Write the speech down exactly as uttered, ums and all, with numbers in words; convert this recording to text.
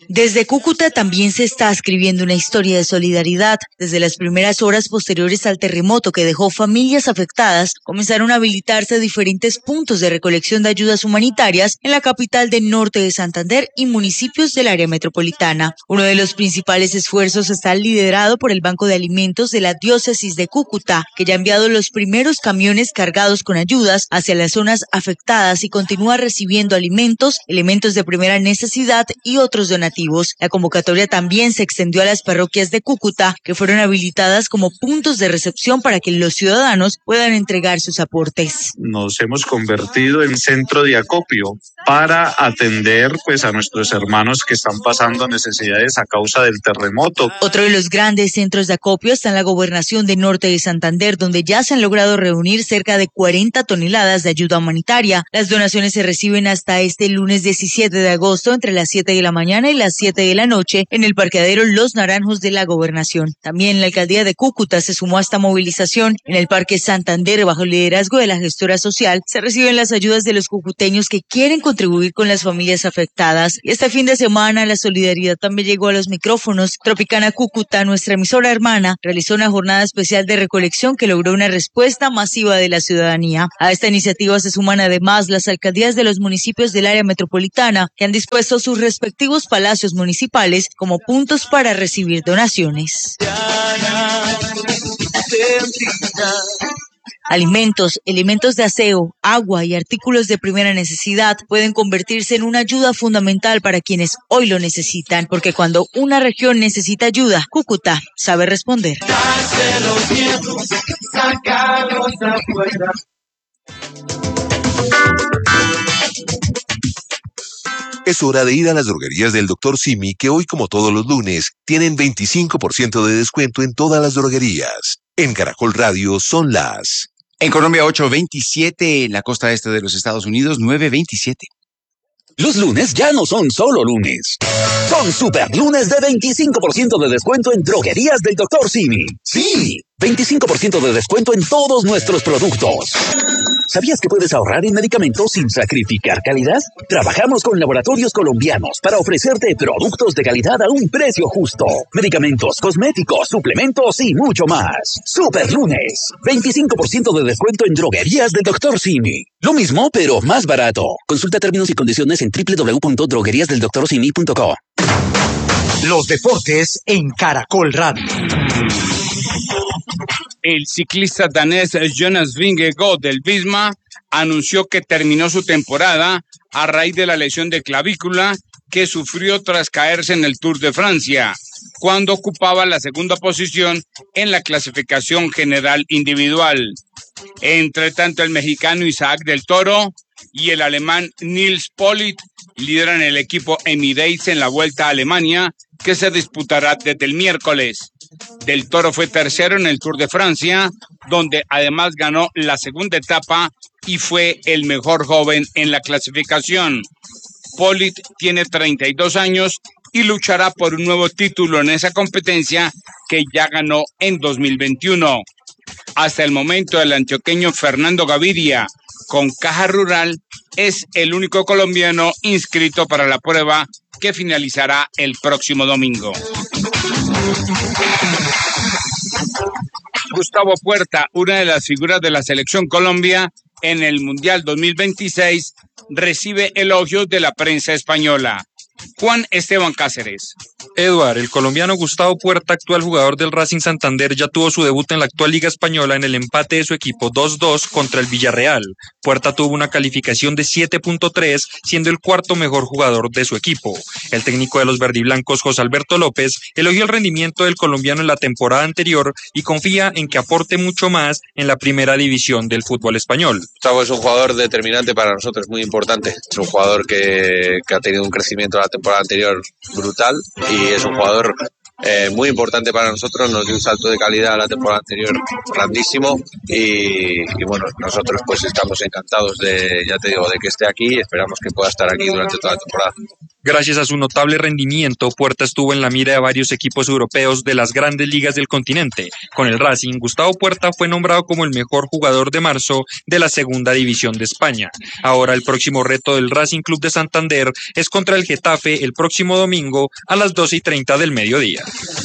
Desde Cúcuta también se está escribiendo una historia de solidaridad. Desde las primeras horas posteriores al terremoto que dejó familias afectadas, comenzaron a habilitarse diferentes puntos de recolección de ayudas humanitarias en la capital del norte de Santander y municipios del área metropolitana. Uno de los principales esfuerzos está liderado por el Banco de Alimentos de la Diócesis de Cúcuta, que ya ha enviado los primeros camiones cargados con ayudas hacia las zonas afectadas y continúa recibiendo alimentos, elementos de primera necesidad y otros donativos. La convocatoria también se extendió a las parroquias de Cúcuta, que fueron habilitadas como puntos de recepción para que los ciudadanos puedan entregar sus aportes. Nos hemos convertido en centro de acopio para atender pues a nuestros hermanos que están pasando necesidades a causa del terremoto. Otro de los grandes centros de acopio está en la gobernación de Norte de Santander, donde ya se han logrado reunir cerca de cuarenta toneladas de ayuda humanitaria. Las donaciones se reciben hasta este lunes diecisiete de agosto entre las siete de la mañana y las siete de la noche en el parqueadero Los Naranjos de la gobernación. También la alcaldía de Cúcuta se sumó a esta movilización. En el Parque Santander, bajo el liderazgo de la gestora social, se reciben las ayudas de los cucuteños que quieren contribuir con las familias afectadas. Y este fin de semana la solidaridad también llegó a los micrófonos. Tropicana Cúcuta, nuestra emisora hermana, realizó una jornada especial de recolección que logró una respuesta masiva de la ciudadanía. A esta iniciativa se suman además las alcaldías de los municipios del área metropolitana, que han dispuesto sus respectivos palacios municipales como puntos para recibir donaciones. Alimentos, elementos de aseo, agua y artículos de primera necesidad pueden convertirse en una ayuda fundamental para quienes hoy lo necesitan, porque cuando una región necesita ayuda, Cúcuta sabe responder. Es hora de ir a las droguerías del doctor Simi, que hoy, como todos los lunes, tienen veinticinco por ciento de descuento en todas las droguerías. En Caracol Radio son las... En Colombia ocho veintisiete, en la costa este de los Estados Unidos nueve veintisiete. Los lunes ya no son solo lunes. Son super lunes de veinticinco por ciento de descuento en droguerías del doctor Simi. Sí, veinticinco por ciento de descuento en todos nuestros productos. ¿Sabías que puedes ahorrar en medicamentos sin sacrificar calidad? Trabajamos con laboratorios colombianos para ofrecerte productos de calidad a un precio justo. Medicamentos, cosméticos, suplementos y mucho más. Super lunes. veinticinco por ciento de descuento en droguerías del doctor Simi. Lo mismo, pero más barato. Consulta términos y condiciones en doble u doble u doble u punto droguerías del doctor simi punto co. Los deportes en Caracol Radio. El ciclista danés Jonas Vingegaard del Visma anunció que terminó su temporada a raíz de la lesión de clavícula que sufrió tras caerse en el Tour de Francia, cuando ocupaba la segunda posición en la clasificación general individual. Entre tanto, el mexicano Isaac del Toro y el alemán Nils Politt lideran el equipo Emirates en la Vuelta a Alemania, que se disputará desde el miércoles. Del Toro fue tercero en el Tour de Francia, donde además ganó la segunda etapa y fue el mejor joven en la clasificación. Politt tiene treinta y dos años y luchará por un nuevo título en esa competencia que ya ganó en dos mil veintiuno. Hasta el momento, el antioqueño Fernando Gaviria, con Caja Rural, es el único colombiano inscrito para la prueba que finalizará el próximo domingo. Gustavo Puerta, una de las figuras de la selección Colombia en el Mundial dos mil veintiséis, recibe elogios de la prensa española. Juan Esteban Cáceres. Eduard, el colombiano Gustavo Puerta, actual jugador del Racing Santander, ya tuvo su debut en la actual Liga Española en el empate de su equipo dos dos contra el Villarreal. Puerta tuvo una calificación de siete punto tres, siendo el cuarto mejor jugador de su equipo. El técnico de los verdiblancos, José Alberto López, elogió el rendimiento del colombiano en la temporada anterior y confía en que aporte mucho más en la primera división del fútbol español. Gustavo es un jugador determinante para nosotros, muy importante. Es un jugador que, que ha tenido un crecimiento la temporada anterior brutal y es un jugador eh, muy importante para nosotros. Nos dio un salto de calidad la temporada anterior grandísimo y, y bueno, nosotros pues estamos encantados de, ya te digo, de que esté aquí y esperamos que pueda estar aquí durante toda la temporada. Gracias a su notable rendimiento, Puerta estuvo en la mira de varios equipos europeos de las grandes ligas del continente. Con el Racing, Gustavo Puerta fue nombrado como el mejor jugador de marzo de la segunda división de España. Ahora el próximo reto del Racing Club de Santander es contra el Getafe el próximo domingo a las doce y treinta del mediodía.